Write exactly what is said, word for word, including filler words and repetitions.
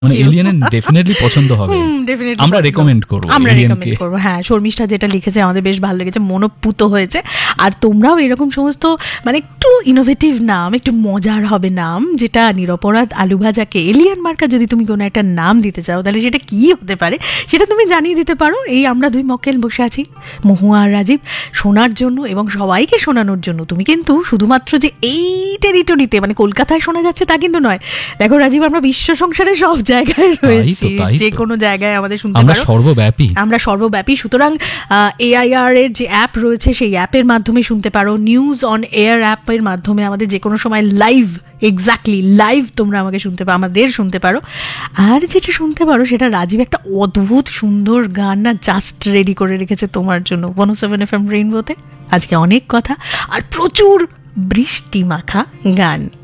মানে এলিয়েনের ডেফিনেটলি পছন্দ হবে, আমরা রেকমেন্ড করব, আমরা রেকমেন্ড করব। হ্যাঁ, শর্মিষ্ঠা যেটা লিখেছে আমাদের বেশ ভালো লেগেছে, মনোপুত হয়েছে। আর তোমরাও এরকম সমস্ত মানে একটু ইনোভেটিভ নাম, একটু মজার হবে নাম, যেটা নিরপরাধ আলু ভাজাকে এলিয়েন মার্কা যদি তুমি কোনো একটা নাম দিতে চাও, তাহলে সেটা কি হতে পারে সেটা তুমি জানিয়ে দিতে পারো। এই আমরা দুই মক্কেল বসে আছি, মহুয়া আর রাজীব, শোনার জন্য এবং সবাইকে শোনানোর জন্য। তুমি কিন্তু শুধুমাত্র যে এই টেরিটরিতে মানে কলকাতায় শোনা যাচ্ছে তা কিন্তু নয়। দেখো রাজীব, আমরা বিশ্ব সংসারে সব জায়গায় রয়েছি, যে কোনো জায়গায় আমাদের শুনতে পারো, আমরা সর্বব্যাপী, আমরা সর্বব্যাপী। সুতরাং এআইআর এর যে অ্যাপ রয়েছে সেই অ্যাপের মাধ্যমে শুনতে পারো, নিউজ অন এয়ার অ্যাপের মাধ্যমে আমাদের যে কোনো সময় লাইভ, এক্স্যাক্টলি লাইভ তোমরা আমাকে শুনতে পারো, আমাদের শুনতে পারো। আর যেটা শুনতে পারো সেটা রাজীব একটা অদ্ভুত সুন্দর গান না জাস্ট রেডি করে রেখেছে তোমার জন্য ওয়ান ও সেভেন এফ এম রেইনবোতে। আজকে অনেক কথা আর প্রচুর বৃষ্টি মাখা গান।